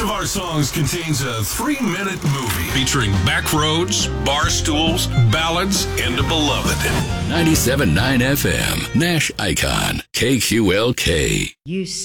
of our songs contains a 3-minute movie featuring backroads, bar stools, ballads, and a beloved. 97.9 FM, Nash Icon, KQLK. You